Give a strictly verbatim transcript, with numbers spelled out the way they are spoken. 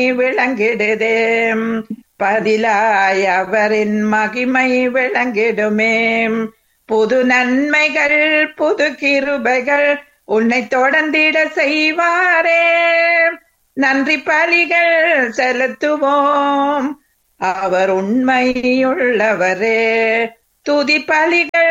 விளங்கிடுதே, பதிலாய் அவரின் மகிமை விளங்கிடுமே. புது நன்மைகள் புது கிருபைகள் உன்னை தொடர்ந்திட செய்வாரே. நன்றி பலிகள் செலுத்துவோம், அவர் உண்மையுள்ளவரே. துதி பலிகள்